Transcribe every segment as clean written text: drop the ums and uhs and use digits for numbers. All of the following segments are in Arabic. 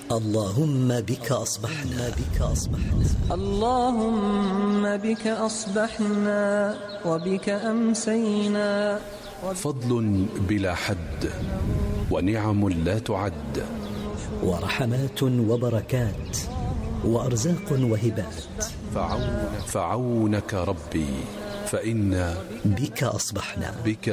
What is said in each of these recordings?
اللهم بك أصبحنا اللهم بك أصبحنا وبك أمسينا. فضل بلا حد ونعم لا تعد، ورحمات وبركات وأرزاق وهبات. فعونك ربي فإنا بك أصبحنا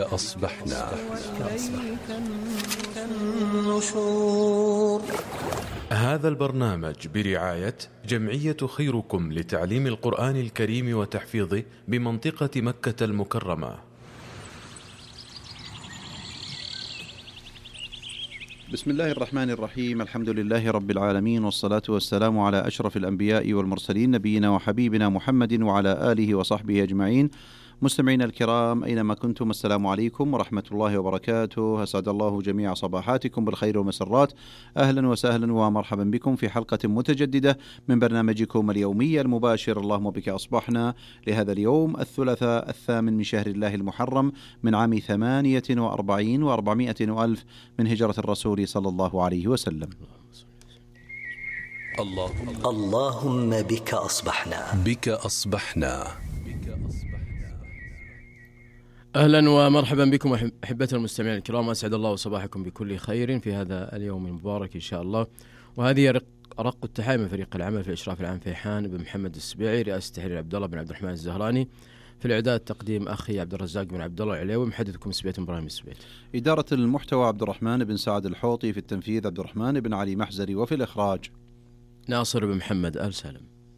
النشور. هذا البرنامج برعاية جمعية خيركم لتعليم القرآن الكريم وتحفيظه بمنطقة مكة المكرمة. بسم الله الرحمن الرحيم. الحمد لله رب العالمين، والصلاة والسلام على أشرف الأنبياء والمرسلين، نبينا وحبيبنا محمد وعلى آله وصحبه أجمعين. مستمعينا الكرام أينما كنتم، السلام عليكم ورحمة الله وبركاته. أسعد الله جميع صباحاتكم بالخير والمسرات. أهلا وسهلا ومرحبا بكم في حلقة متجددة من برنامجكم اليومي المباشر اللهم بك أصبحنا، لهذا اليوم الثلاثاء 8 من شهر الله المحرم من عام 48 و400 وألف من هجرة الرسول صلى الله عليه وسلم. اللهم بك أصبحنا. أهلا ومرحبا بكم أحبتنا المستمعين الكرام، أسعد الله صباحكم بكل خير في هذا اليوم المبارك إن شاء الله. وهذه أرق التحايا من فريق العمل في الإشراف العام فيحان بن محمد السبيعي، رئاسة تحرير عبد الله بن عبد الرحمن الزهراني، في الإعداد تقديم أخي عبد الرزاق بن عبد الله العليوي، محدثكم سبيت إبراهيم السبيت. إدارة المحتوى عبد الرحمن بن سعد الحوطي، في التنفيذ عبد الرحمن بن علي محزري، وفي الإخراج ناصر بن محمد آل سالم.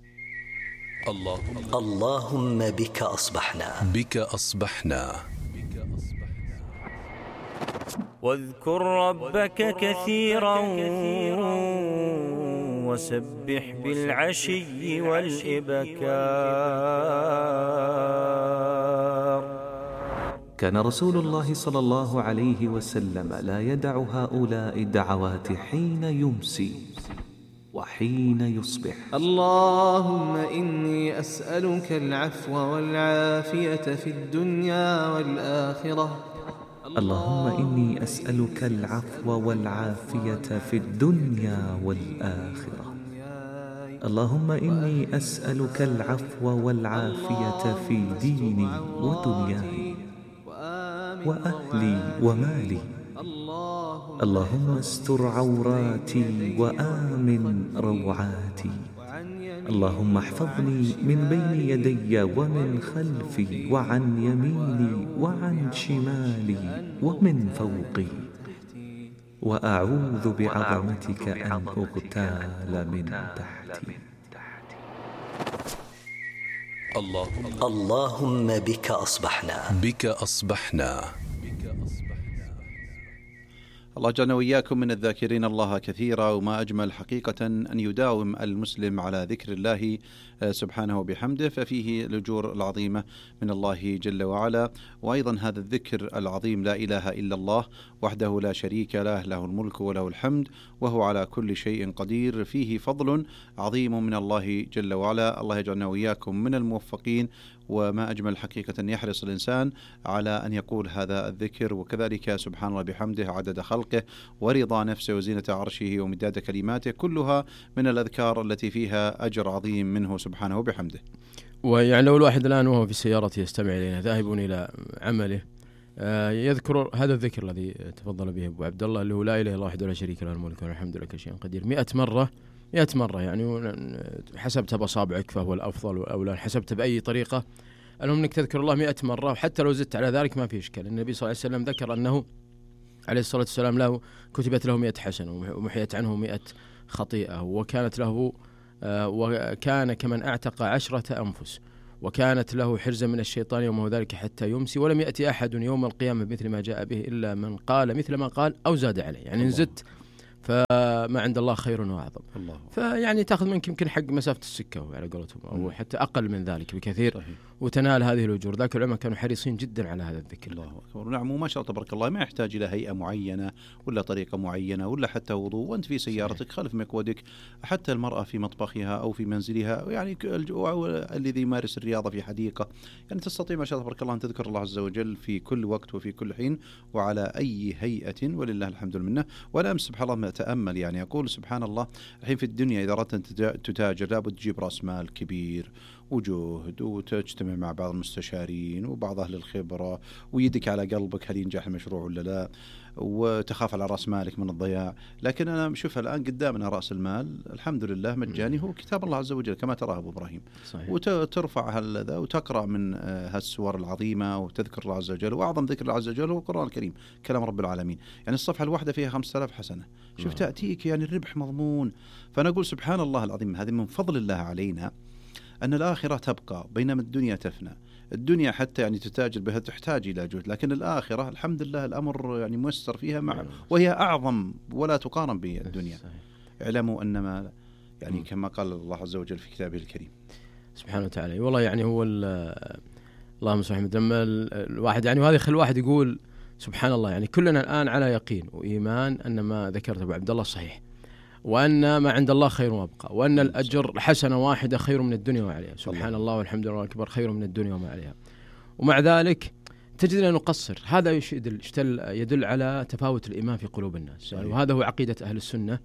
اللهم بك أصبحنا. واذكر ربك كثيرا وسبح بالعشي والإبكار. كان رسول الله صلى الله عليه وسلم لا يدع هؤلاء الدعوات حين يمسي وحين يصبح. اللهم إني أسألك العفو والعافية في الدنيا والآخرة. اللهم إني أسألك العفو والعافية في الدنيا والآخرة. اللهم إني أسألك العفو والعافية في ديني ودنياي وأهلي ومالي. اللهم استر عوراتي وآمن روعاتي. اللهم احفظني من بين يدي ومن خلفي وعن يميني وعن شمالي ومن فوقي، وأعوذ بعظمتك أن أغتال من تحتي. اللهم بك أصبحنا. الله جعلنا وإياكم من الذاكرين الله كثيرا، وما أجمل حقيقة أن يداوم المسلم على ذكر الله سبحانه وبحمده، ففيه الأجور العظيمة من الله جل وعلا. وأيضا هذا الذكر العظيم، لا إله إلا الله وحده لا شريك له، له الملك وله الحمد وهو على كل شيء قدير، فيه فضل عظيم من الله جل وعلا. الله يجعلنا وإياكم من الموفقين. وما أجمل حقيقة أن يحرص الإنسان على أن يقول هذا الذكر، وكذلك سبحان الله بحمده عدد خلقه ورضا نفسه وزينة عرشه ومداد كلماته، كلها من الأذكار التي فيها أجر عظيم منه سبحانه وبحمده. ويعني لو الواحد الآن وهو في سيارته يستمع إلينا ذاهب إلى عمله يذكر هذا الذكر الذي تفضل به أبو عبد الله، اللي هو لا إله إلا الله وحده لا شريك له، الملك والحمد لله كل شيء قدير، 100 مرة يعني حسبتها بأصابعك فهو الأفضل، أو لا حسبتها بأي طريقة، المهم أنك تذكر الله 100 مرة، وحتى لو زدت على ذلك ما في إشكال. النبي صلى الله عليه وسلم ذكر أنه عليه الصلاة والسلام له كتبت له 100 حسنة ومحيت عنه 100 خطيئة، وكانت له وكان كمن أعتق 10 أنفس، وكانت له حرزا من الشيطان يومه ذلك حتى يمسي، ولم يأتي أحد يوم القيامة بمثل ما جاء به إلا من قال مثل ما قال أو زاد عليه. يعني إن زدت فما عند الله خير وأعظم. فيعني تأخذ منك يمكن حق مسافة السكة على قولتهم، أو حتى أقل من ذلك بكثير. وتنال هذه الأجور. ذاك العلماء كانوا حريصين جدا على هذا الذكر. الله أكبر. نعم، وما شاء الله تبارك الله ما يحتاج إلى هيئة معينة ولا طريقة معينة ولا حتى وضوء، وأنت في سيارتك خلف مقودك، حتى المرأة في مطبخها أو في منزلها، يعني الذي يمارس الرياضة في حديقة، يعني تستطيع ما شاء الله تبارك الله أن تذكر الله عز وجل في كل وقت وفي كل حين وعلى أي هيئة، ولله الحمد والمنة. وأنا أمس سبحان الله ما أتأمل، يعني أقول سبحان الله الحين في الدنيا إذا أردت أن تتاجر لابد تجيب رأس مال كبير وجهد، وتجتمع مع بعض المستشارين وبعض أهل الخبرة، ويدك على قلبك هل ينجح المشروع ولا لا، وتخاف على رأس مالك من الضياع. لكن أنا شوف الآن قدامنا رأس المال الحمد لله مجاني، هو كتاب الله عز وجل كما تراه أبو إبراهيم. صحيح. وترفع هذا وتقرأ من هالسور العظيمة وتذكر الله عز وجل، وأعظم ذكر الله عز وجل هو القرآن الكريم كلام رب العالمين. يعني الصفحة الواحدة فيها 5000 حسنة، شوف تأتيك يعني الربح مضمون. فأنا أقول سبحان الله العظيم، هذه من فضل الله علينا أن الآخرة تبقى بينما الدنيا تفنى. الدنيا حتى يعني تتاجر بها تحتاج إلى جهد، لكن الآخرة الحمد لله الأمر يعني ميسر فيها وهي أعظم ولا تقارن بالدنيا. اعلموا أنما يعني كما قال الله عز وجل في كتابه الكريم سبحانه وتعالى. والله يعني هو اللهم صل على لما الواحد يعني، وهذا يخلي الواحد يقول سبحان الله، يعني كلنا الآن على يقين وإيمان أن ما ذكرت أبو عبد الله صحيح، وأن ما عند الله خير وابقى، وأن الأجر حسنة واحدة خير من الدنيا وما عليها. سبحان الله والحمد لله أكبر خير من الدنيا وما عليها. ومع ذلك تجدنا نقصر. هذا يدل على تفاوت الإيمان في قلوب الناس. يعني وهذا هو عقيدة أهل السنة،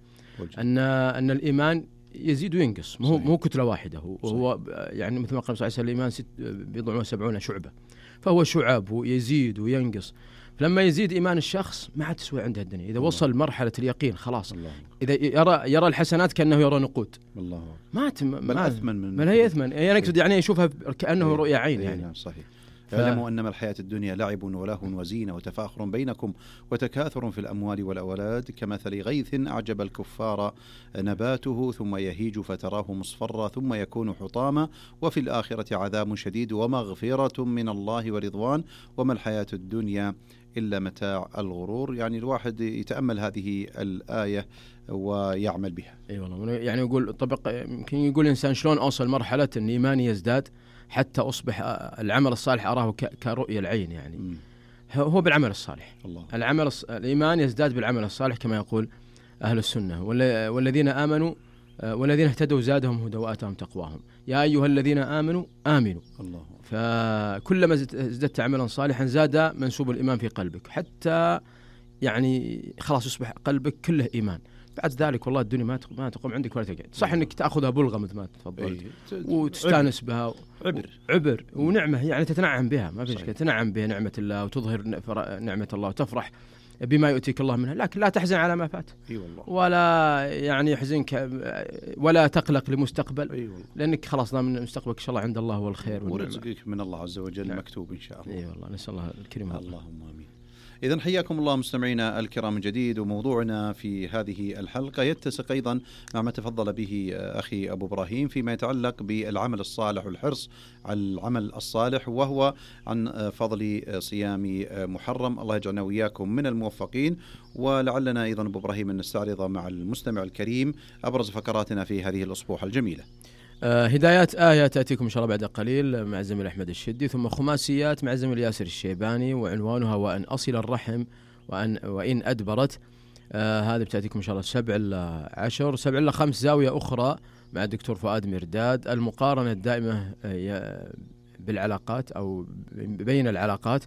أن الإيمان يزيد وينقص، مو كتلة واحدة. وهو يعني مثل ما قال صلى الله عليه وسلم الإيمان 70 شعبة، فهو شعب ويزيد وينقص. لما يزيد إيمان الشخص ما عاد تسوي عنده الدنيا. إذا وصل مرحلة اليقين خلاص، إذا يرى الحسنات كأنه يرى نقود، ما أثمن من هي أثمن، يعني يشوفها كأنه رؤيا عين. يعني صحيح. اعلموا أنما الحياة الدنيا لعب ولهو وزينة وتفاخر بينكم وتكاثر في الأموال والأولاد كمثل غيث أعجب الكفار نباته ثم يهيج فتراه مصفرا ثم يكون حطاما وفي الآخرة عذاب شديد ومغفرة من الله ورضوان وما الحياة الدنيا إلا متاع الغرور. يعني الواحد يتأمل هذه الآية ويعمل بها. أي والله، يعني يقول يمكن يقول الإنسان شلون أوصل مرحلة أن إيماني يزداد حتى أصبح العمل الصالح أراه كرؤية العين. يعني هو بالعمل الصالح. الإيمان يزداد بالعمل الصالح كما يقول أهل السنة، والذين آمنوا والذين اهتدوا زادهم هدى وآتاهم تقواهم. يا أيها الذين آمنوا آمنوا. فكلما ازددت عملا صالحا زاد منسوب الإيمان في قلبك، حتى يعني خلاص يصبح قلبك كله إيمان. بعد ذلك والله الدنيا ما تقوم عندك ولا تقعد. صح انك تاخذها بلغه مثل ما تفضلت وتستانس بها، عبر ونعمه، يعني تتنعم بها، ما في مشكله، تنعم بها نعمه الله وتظهر نعمه الله وتفرح بما يؤتيك الله منها، لكن لا تحزن على ما فات ولا يعني يحزنك ولا تقلق لمستقبل، لانك خلاص ضامن مستقبلك ان شاء الله عند الله هو الخير ورزقك من الله عز وجل مكتوب ان شاء الله. اي والله نسال الله الكريم. اللهم امين. إذن حياكم الله مستمعينا الكرام من جديد، وموضوعنا في هذه الحلقة يتسق أيضا مع ما تفضل به أخي أبو إبراهيم فيما يتعلق بالعمل الصالح والحرص على العمل الصالح، وهو عن فضل صيام محرم. الله يجعلنا وإياكم من الموفقين. ولعلنا أيضا أبو إبراهيم أن نستعرض مع المستمع الكريم أبرز فقراتنا في هذه الأسبوع الجميلة. هدايات آية تأتيكم إن شاء الله بعد قليل مع الزميل أحمد الشدي، ثم خماسيات مع الزميل ياسر الشيباني وعنوانها وأن أصل الرحم وإن أدبرت. هذه بتأتيكم إن شاء الله 7-10 7-5 زاوية أخرى مع الدكتور فؤاد مرداد، المقارنة الدائمة بالعلاقات أو بين العلاقات.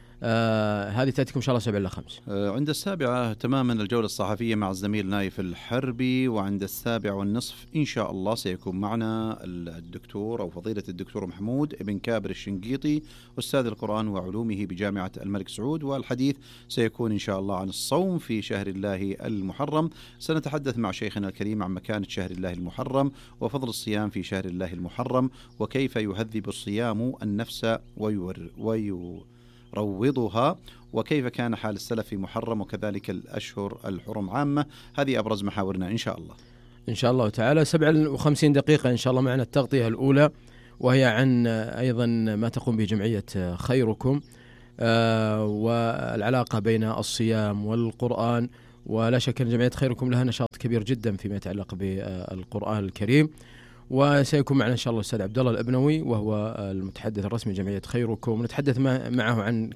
هذه تأتيكم إن شاء الله 7-5. عند 7 تماما الجولة الصحفية مع الزميل نايف الحربي، وعند 7:30 إن شاء الله سيكون معنا الدكتور أو فضيلة الدكتور محمود ابن كابر الشنقيطي أستاذ القرآن وعلومه بجامعة الملك سعود، والحديث سيكون إن شاء الله عن الصوم في شهر الله المحرم. سنتحدث مع شيخنا الكريم عن مكانة شهر الله المحرم وفضل الصيام في شهر الله المحرم، وكيف يهذب الصيام النفس روضها، وكيف كان حال السلف في محرم، وكذلك الأشهر الحرم عامة. هذه أبرز محاورنا إن شاء الله. إن شاء الله تعالى 57 دقيقة إن شاء الله معنا التغطية الأولى، وهي عن أيضا ما تقوم به جمعية خيركم والعلاقة بين الصيام والقرآن. ولا شك أن جمعية خيركم لها نشاط كبير جدا فيما يتعلق بالقرآن الكريم، وسيكون معنا إن شاء الله الأستاذ عبد الله الأبنوي، وهو المتحدث الرسمي لجمعية خيركم. نتحدث معه عن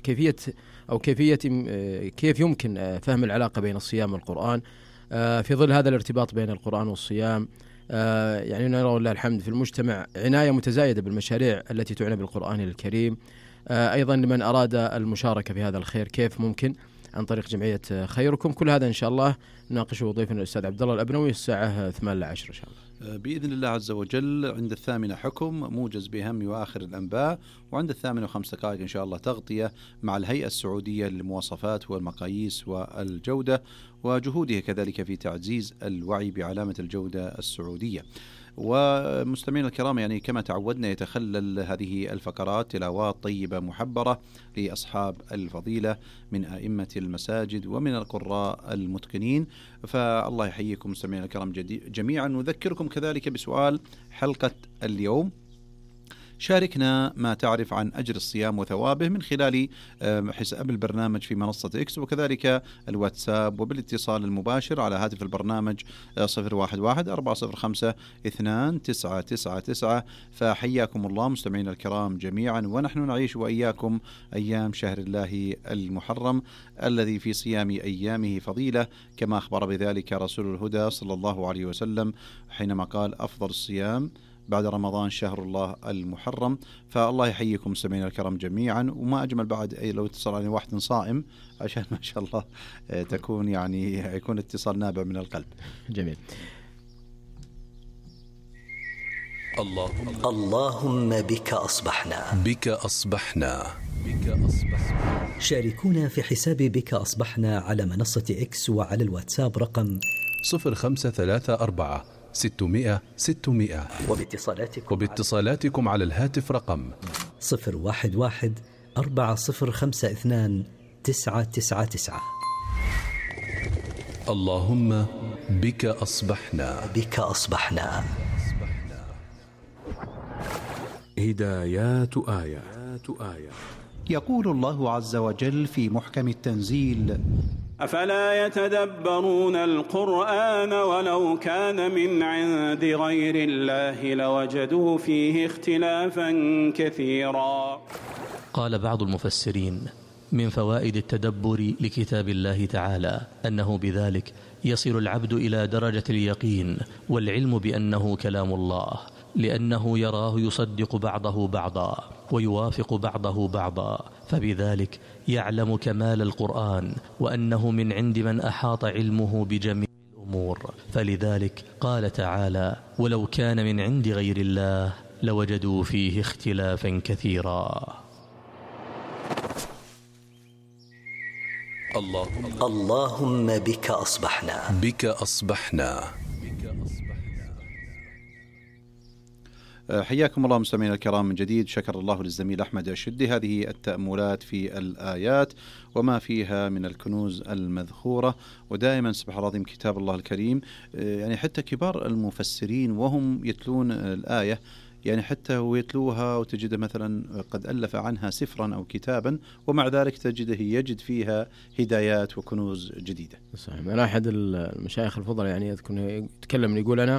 كيف يمكن فهم العلاقة بين الصيام والقرآن في ظل هذا الارتباط بين القرآن والصيام. يعني نرى والله الحمد في المجتمع عناية متزايدة بالمشاريع التي تعنى بالقرآن الكريم. أيضا لمن أراد المشاركة في هذا الخير كيف ممكن عن طريق جمعية خيركم. كل هذا إن شاء الله ناقشه ضيفنا الأستاذ عبد الله الأبنوي الساعة 8 ل 10 إن شاء الله بإذن الله عز وجل. عند 8 حكم موجز بأهم وآخر الأنباء، وعند 8:05 إن شاء الله تغطية مع الهيئة السعودية للمواصفات والمقاييس والجودة وجهودها كذلك في تعزيز الوعي بعلامة الجودة السعودية. ومستمعينا الكرام، يعني كما تعودنا يتخلل هذه الفقرات تلاوات طيبة محبرة لأصحاب الفضيلة من أئمة المساجد ومن القراء المتقنين. فالله يحييكم مستمعينا الكرام جميعا. نذكركم كذلك بسؤال حلقة اليوم: شاركنا ما تعرف عن أجر الصيام وثوابه من خلال حساب البرنامج في منصة إكس، وكذلك الواتساب، وبالاتصال المباشر على هاتف البرنامج 011-405-2999. فحياكم الله مستمعين الكرام جميعا، ونحن نعيش وإياكم أيام شهر الله المحرم الذي في صيام أيامه فضيلة، كما أخبر بذلك رسول الهدى صلى الله عليه وسلم حينما قال: أفضل الصيام بعد رمضان شهر الله المحرم. فالله يحييكم مستمعينا الكرام جميعا. وما أجمل بعد لو اتصل على واحد صائم عشان ما شاء الله تكون يعني يكون اتصال نابع من القلب. جميل. اللهم بك أصبحنا. بك أصبحنا. شاركونا في حساب بك أصبحنا على منصة إكس وعلى الواتساب رقم 0534-600-600. وباتصالاتكم على الهاتف رقم 011-4052-999. اللهم بك أصبحنا. بك أصبحنا. هدايات آية. يقول الله عز وجل في محكم التنزيل: أفلا يتدبرون القرآن ولو كان من عند غير الله لوجدوا فيه اختلافا كثيرا. قال بعض المفسرين: من فوائد التدبر لكتاب الله تعالى أنه بذلك يصل العبد إلى درجة اليقين والعلم بأنه كلام الله، لأنه يراه يصدق بعضه بعضا ويوافق بعضه بعضا، فبذلك يعلم كمال القرآن وأنه من عند من أحاط علمه بجميع الأمور. فلذلك قال تعالى: ولو كان من عند غير الله لوجدوا فيه اختلافا كثيرا. اللهم بك أصبحنا. بك أصبحنا. حياكم الله مستمعينا الكرام من جديد. شكر الله للزميل أحمد الشدي هذه التأملات في الآيات وما فيها من الكنوز المذخورة. ودائما سبحان الله العظيم كتاب الله الكريم، يعني حتى كبار المفسرين وهم يتلون الآية، يعني حتى ويتلوها وتجد مثلا قد ألف عنها سفرا أو كتابا، ومع ذلك تجده يجد فيها هدايات وكنوز جديدة. صحيح. أنا أحد المشايخ الفضل يعني يذكر يتكلم يقول: أنا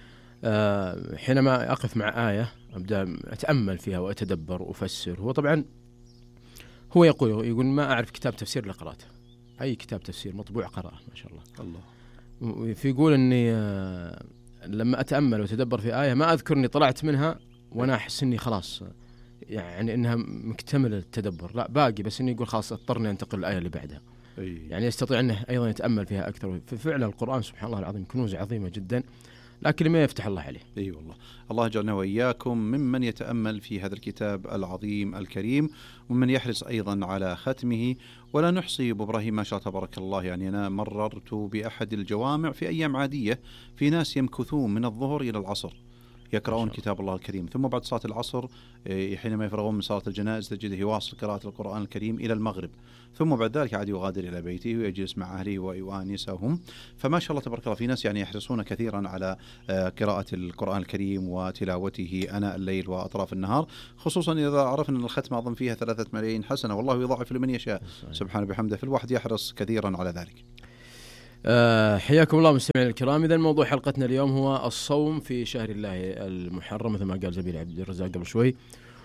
حينما أقف مع آية أبدأ أتأمل فيها وأتدبر وأفسر. هو طبعا هو يقول ما أعرف كتاب تفسير لقراته، أي كتاب تفسير مطبوع قرأه ما شاء الله. فيقول أني لما أتأمل وأتدبر في آية ما أذكر أني طلعت منها وأنا أحس أني خلاص يعني أنها مكتمل التدبر، لا باقي، بس أني يقول خلاص اضطرني أنتقل الآية اللي بعدها. يعني يستطيع أنه أيضا يتأمل فيها أكثر. ففعلا القرآن سبحان الله العظيم كنوز عظيمة جدا، لكن ما يفتح الله عليه. أي والله. الله يجعلنا وإياكم ممن يتأمل في هذا الكتاب العظيم الكريم، ومن يحرص أيضا على ختمه. ولا نحصي أبو إبراهيم ما شاء تبارك الله. يعني أنا مررت بأحد الجوامع في أيام عادية، في ناس يمكثون من الظهر إلى العصر يقرؤون كتاب الله الكريم، ثم بعد صلاة العصر حينما يفرغون من صلاة الجنائز تجده يواصل قراءة القرآن الكريم إلى المغرب، ثم بعد ذلك عاد يغادر إلى بيته ويجلس مع أهله ويؤانسهم. فما شاء الله تبارك الله في ناس يعني يحرصون كثيرا على قراءة القرآن الكريم وتلاوته آناء الليل وأطراف النهار، خصوصا إذا عرفنا أن الختمة أظن فيها 3 ملايين حسنة، والله يضاعف لمن يشاء سبحانه بحمده. فالواحد يحرص كثيرا على ذلك. حياكم الله مستمعينا الكرام. إذا موضوع حلقتنا اليوم هو الصوم في شهر الله المحرم مثل ما قال زميلي عبد الرزاق قبل شوي،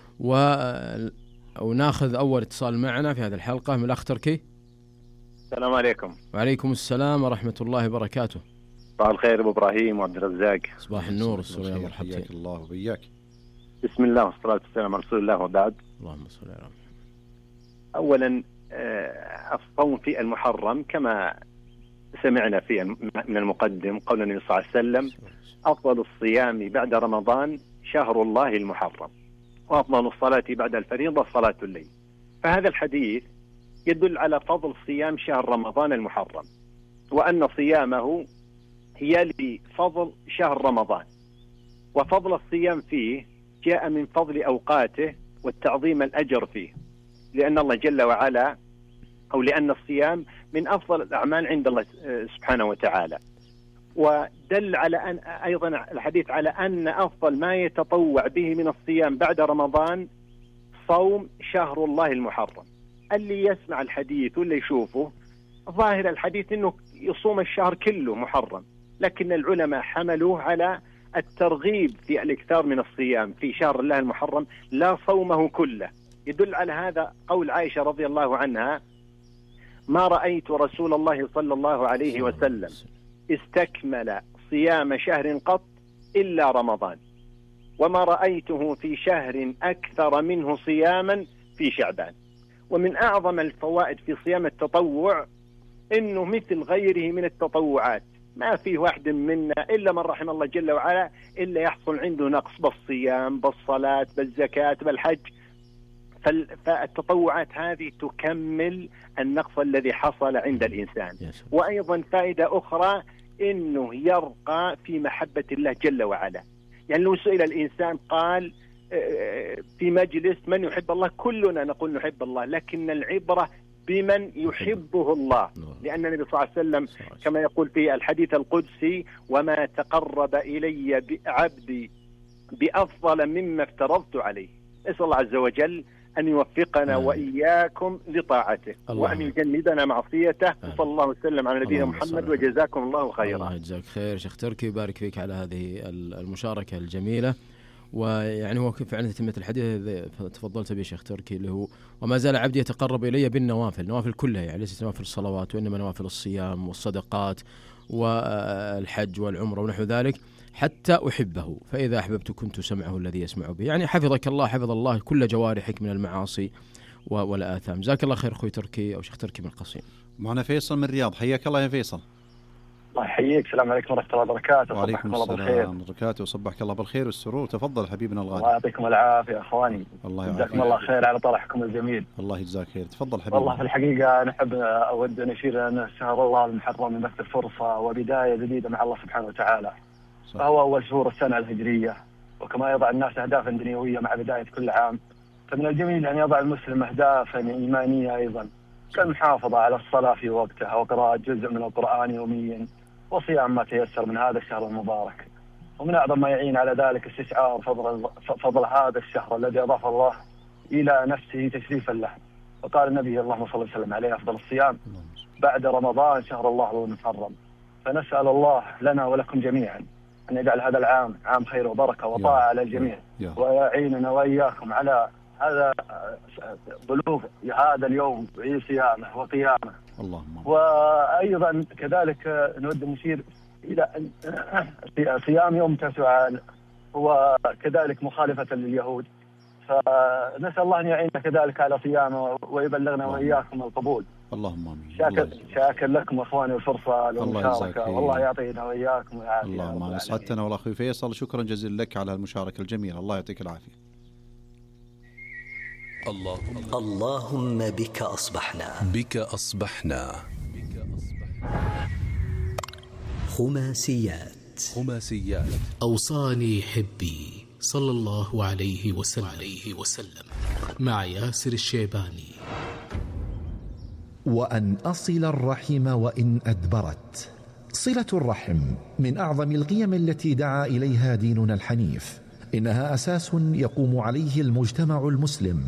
وناخذ أول اتصال معنا في هذه الحلقة من الأخ تركي. السلام عليكم. وعليكم السلام ورحمة الله وبركاته. صباح الخير أبو إبراهيم وعبد الرزاق. صباح النور والسرور، مرحبا. حياك الله وبياك. بسم الله والصلاة والسلام على رسول الله وبعد. اللهم صل على محمد. أولا الصوم في المحرم كما سمعنا من المقدم قول النبي صلى الله عليه وسلم: أفضل الصيام بعد رمضان شهر الله المحرم، وأفضل الصلاة بعد الفريضة صلاة الليل. فهذا الحديث يدل على فضل صيام شهر رمضان المحرم، وأن صيامه هي لفضل شهر رمضان، وفضل الصيام فيه جاء من فضل أوقاته والتعظيم الأجر فيه، لأن الله جل وعلا أو لأن الصيام من أفضل الأعمال عند الله سبحانه وتعالى. ودل على أن أيضا الحديث على أن أفضل ما يتطوع به من الصيام بعد رمضان صوم شهر الله المحرم. اللي يسمع الحديث واللي يشوفه ظاهر الحديث أنه يصوم الشهر كله محرم، لكن العلماء حملوه على الترغيب في الإكثار من الصيام في شهر الله المحرم لا صومه كله. يدل على هذا قول عائشة رضي الله عنها: ما رأيت رسول الله صلى الله عليه وسلم استكمل صيام شهر قط إلا رمضان، وما رأيته في شهر أكثر منه صياما في شعبان. ومن أعظم الفوائد في صيام التطوع إنه مثل غيره من التطوعات ما فيه واحد منا إلا من رحم الله جل وعلا إلا يحصل عنده نقص بالصيام بالصلاة بالزكاة بالحج. فالتطوعات هذه تكمل النقص الذي حصل عند الإنسان. وأيضا فائدة أخرى إنه يرقى في محبة الله جل وعلا. يعني لو سئل الإنسان قال في مجلس من يحب الله، كلنا نقول نحب الله، لكن العبرة بمن يحبه الله، لأن النبي صلى الله عليه وسلم كما يقول في الحديث القدسي: وما تقرب إلي عبدي بأفضل مما افترضت عليه. نسأل الله عز وجل أن يوفقنا وإياكم لطاعته وأن يجندنا معصيته. وصلى الله وسلم على نبينا محمد، وجزاكم الله خيرا. الله يجزاك خير شيخ تركي، ويبارك فيك على هذه المشاركة الجميلة. ويعني هو فعلا تتمة الحديث تفضلت به شيخ تركي اللي هو: وما زال عبدي يتقرب إلي بالنوافل، نوافل كلها، يعني ليست نوافل الصلوات وإنما نوافل الصيام والصدقات والحج والعمرة ونحو ذلك، حتى أحبه، فإذا أحببت كنت سمعه الذي يسمع به. يعني حفظك الله، حفظ الله كل جوارحك من المعاصي والآثام. جزاك الله خير أخوي تركي أو شيخ تركي من القصيم. معنا فيصل من الرياض، حياك الله يا فيصل. الله يحييك. السلام عليكم ورحمة الله وبركاته. وعليكم السلام وبركاته، وصبحك الله بالخير والسرور. تفضل حبيبنا الغالي. الله يعطيكم العافية أخواني. الله يعافيك. جزاكم الله خير على طرحكم الجميل. الله يجزاك خير. تفضل حبيبي. والله في الحقيقة نحب أود أن أشير أن شهر الله المحرم يمثل فرصة وبداية جديدة مع الله سبحانه وتعالى. فهو أول شهور السنة الهجرية، وكما يضع الناس أهدافا دنيوية مع بداية كل عام، فمن الجميل أن يضع المسلم أهدافا إيمانية أيضا، كالمحافظة على الصلاة في وقتها، وقراءة جزء من القرآن يوميا، وصيام ما تيسر من هذا الشهر المبارك. ومن أعظم ما يعين على ذلك استشعار فضل هذا الشهر الذي أضاف الله إلى نفسه تشريفا له. وقال النبي اللهم صل وسلم عليه: أفضل الصيام بعد رمضان شهر الله المحرم. فنسأل الله لنا ولكم جميعا أن يجعل هذا العام عام خير وبركة وطاعة على الجميع، ويعيننا وإياكم على هذا بلوغ هذا اليوم صيامه وقيامه. اللهم. وأيضا كذلك نود نشير إلى صيام يوم 9 هو كذلك مخالفة لليهود، فنسأل الله أن يعيننا كذلك على صيامه ويبلغنا وإياكم القبول. اللهم آمين. شاكر لكم أخواني الفرصة للمشاركة، والله يعطينا وإياكم العافية. اللهم أسعدتنا والله أخوي فيصل، شكرا جزيلا لك على المشاركة الجميلة، الله يعطيك العافية. اللهم بك أصبحنا. بك أصبحنا. خماسيات. أوصاني حبي صلى الله عليه وسلم مع ياسر الشيباني. وأن أصل الرحم وإن أدبرت. صلة الرحم من أعظم القيم التي دعا إليها ديننا الحنيف، إنها أساس يقوم عليه المجتمع المسلم،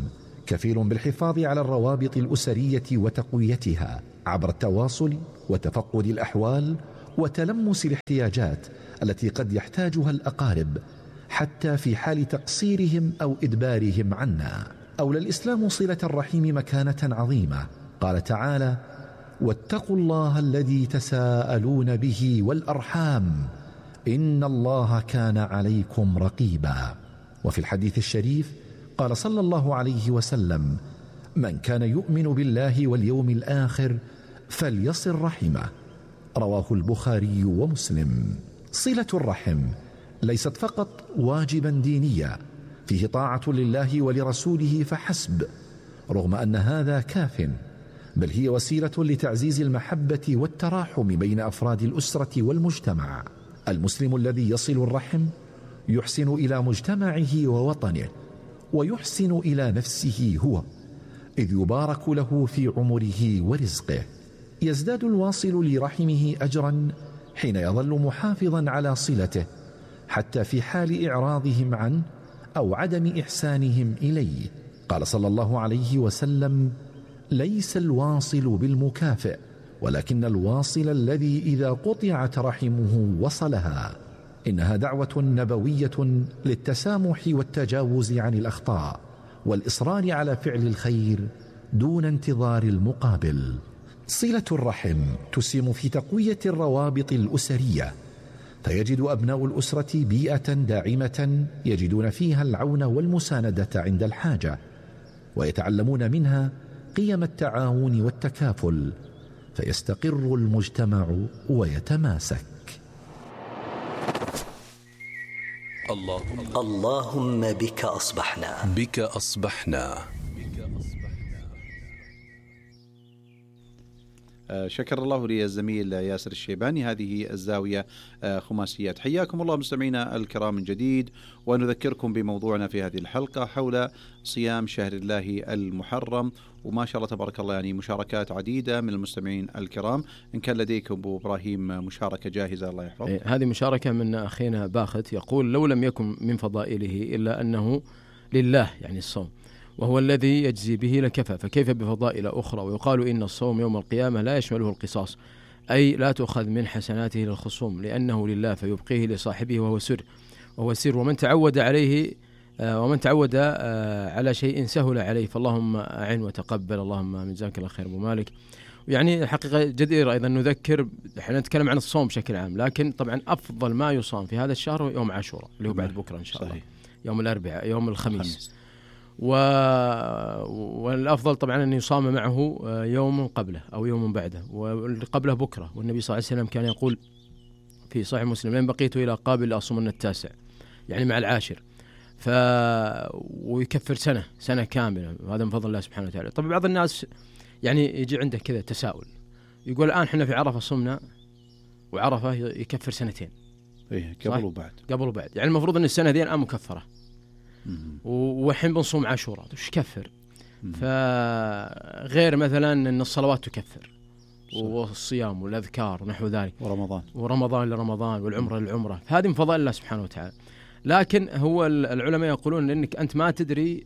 كفيل بالحفاظ على الروابط الأسرية وتقويتها عبر التواصل وتفقد الأحوال وتلمس الاحتياجات التي قد يحتاجها الأقارب حتى في حال تقصيرهم أو إدبارهم عنا. أولى الإسلام صلة الرحم مكانة عظيمة. قال تعالى: واتقوا الله الذي تساءلون به والأرحام إن الله كان عليكم رقيبا. وفي الحديث الشريف قال صلى الله عليه وسلم: من كان يؤمن بالله واليوم الآخر فليصل رحمه. رواه البخاري ومسلم. صلة الرحم ليست فقط واجبا دينيا فيه طاعة لله ولرسوله فحسب، رغم أن هذا كاف، بل هي وسيلة لتعزيز المحبة والتراحم بين أفراد الأسرة والمجتمع. المسلم الذي يصل الرحم يحسن إلى مجتمعه ووطنه، ويحسن إلى نفسه هو، إذ يبارك له في عمره ورزقه. يزداد الواصل لرحمه أجرا حين يظل محافظا على صلته حتى في حال إعراضهم عنه أو عدم إحسانهم إليه. قال صلى الله عليه وسلم: ليس الواصل بالمكافئ، ولكن الواصل الذي إذا قطعت رحمه وصلها. إنها دعوة نبوية للتسامح والتجاوز عن الأخطاء والإصرار على فعل الخير دون انتظار المقابل. صلة الرحم تسهم في تقوية الروابط الأسرية، فيجد أبناء الأسرة بيئة داعمة يجدون فيها العون والمساندة عند الحاجة، ويتعلمون منها قيم التعاون والتكافل، فيستقر المجتمع ويتماسك. اللهم بك أصبحنا. بك أصبحنا. شكر الله لي الزميل ياسر الشيباني. هذه الزاوية خماسيات. حياكم الله مستمعينا الكرام من جديد، ونذكركم بموضوعنا في هذه الحلقة حول صيام شهر الله المحرم. وما شاء الله تبارك الله يعني مشاركات عديدة من المستمعين الكرام. إن كان لديكم أبو إبراهيم مشاركة جاهزة الله يحفظه. هذه مشاركة من أخينا باخت، يقول: لو لم يكن من فضائله إلا أنه لله، يعني الصوم، وهو الذي يجزي به لكفى، فكيف بفضائل أخرى؟ ويقال إن الصوم يوم القيامة لا يشمله القصاص، أي لا تؤخذ من حسناته للخصوم، لأنه لله فيبقيه لصاحبه وهو سر ومن تعود عليه ومن تعود على شيء سهل عليه، فاللهم أعن وتقبل. اللهم من جزاك الله خير أبو مالك. يعني حقيقة جدير أيضا نذكر، احنا نتكلم عن الصوم بشكل عام، لكن طبعا أفضل ما يصام في هذا الشهر هو يوم عاشوراء اللي هو بعد بكرة إن شاء الله، يوم الأربعاء، يوم الخميس. والأفضل طبعا أن يصام معه يوم قبله أو يوم بعده، وقبله بكرة. والنبي صلى الله عليه وسلم كان يقول في صحيح مسلم: لئن بقيت إلى قابل لأصومن التاسع، يعني مع العاشر، ويكفر سنة كاملة، وهذا من فضل الله سبحانه وتعالى. طبعا بعض الناس يعني يجي عنده كذا تساؤل، يقول الآن احنا في عرفة صمنا، وعرفة يكفر سنتين، إيه قبل وبعد، يعني المفروض أن السنة دي الآن مكفرة، وحين بنصوم عاشوراء وش كفر؟ فغير مثلا أن الصلوات تكفر، والصيام والأذكار ونحو ذلك، ورمضان لرمضان، والعمرة للعمرة، هذه من فضائل الله سبحانه وتعالى. لكن هو العلماء يقولون أنك أنت ما تدري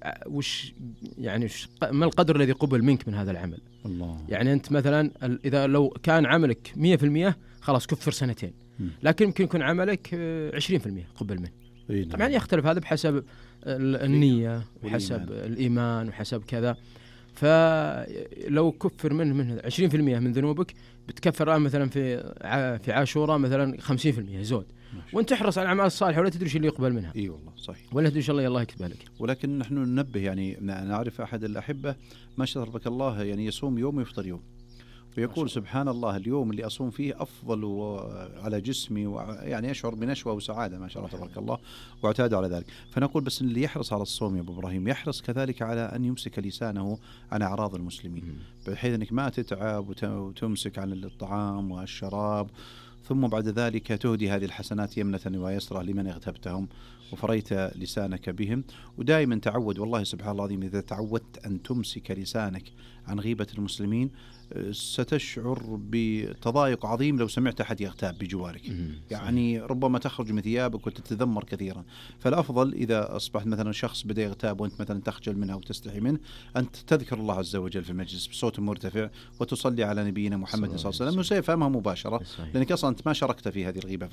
ما القدر الذي قبل منك من هذا العمل. الله. يعني أنت مثلا إذا لو كان عملك 100% خلاص كفر سنتين، لكن يمكن يكون عملك 20% قبل منه. طبعا يختلف هذا بحسب النية وحسب الإيمان وحسب كذا. فلو كفر منه 20% من ذنوبك، بتكفر مثلا في عاشوراء مثلا 50% زود، وانت تحرص على الأعمال الصالحة ولا تدري اللي يقبل منها. اي والله صحيح، ولا تدري الله يكتبها لك. ولكن نحن ننبه، يعني نعرف أحد الأحبة ما شاء الله يعني يصوم يوم ويفطر يوم، ويقول سبحان الله اليوم اللي أصوم فيه أفضل على جسمي، ويعني أشعر بنشوة وسعادة ما شاء الله تبارك الله، واعتاد على ذلك. فنقول بس اللي يحرص على الصوم يا أبو إبراهيم يحرص كذلك على أن يمسك لسانه عن أعراض المسلمين، بحيث أنك ما تتعب وتمسك عن الطعام والشراب. ثم بعد ذلك تهدي هذه الحسنات يمنة ويسرى لمن اغتبتهم وفريت لسانك بهم. ودائما تعود، والله سبحان الله العظيم، إذا تعودت أن تمسك لسانك عن غيبة المسلمين ستشعر بتضايق عظيم لو سمعت أحد يغتاب بجوارك. يعني ربما تخرج من ثيابك وتتذمر كثيرا. فالأفضل إذا أصبحت مثلا شخص بدأ يغتاب وأنت مثلا تخجل منه وتستحي منه، أن تذكر الله عز وجل في المجلس بصوت مرتفع وتصلي على نبينا محمد صلى الله عليه وسلم، وسيفهمها مباشرة، لأنك أصلا أنت ما شاركت في هذه الغيبة